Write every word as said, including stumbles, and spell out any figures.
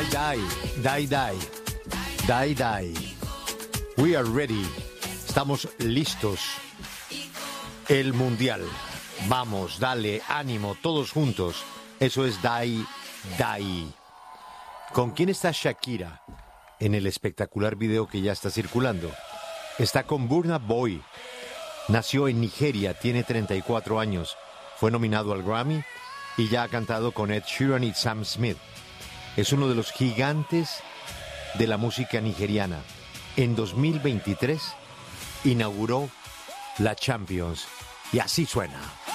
Die, die, die, die, die. We are ready. Estamos listos. El mundial. Vamos, dale, ánimo, todos juntos. Eso es Die, die. ¿Con quién está Shakira en el espectacular video que ya está circulando? Está con Burna Boy. Nació en Nigeria, tiene treinta y cuatro años. Fue nominado al Grammy y ya ha cantado con Ed Sheeran y Sam Smith. Es uno de los gigantes de la música nigeriana. En dos mil veintitrés inauguró la Champions y así suena.